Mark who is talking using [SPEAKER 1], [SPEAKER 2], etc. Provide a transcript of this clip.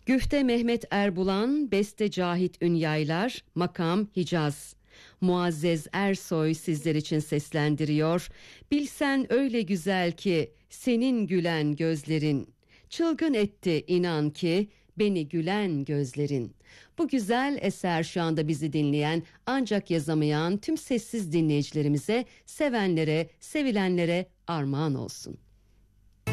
[SPEAKER 1] Güfte Mehmet Erbulan, beste Cahit Ünyaylar, makam Hicaz. Muazzez Ersoy sizler için seslendiriyor. Bilsen öyle güzel ki senin gülen gözlerin. Çılgın etti inan ki beni gülen gözlerin. Bu güzel eser şu anda bizi dinleyen ancak yazamayan tüm sessiz dinleyicilerimize, sevenlere, sevilenlere armağan olsun.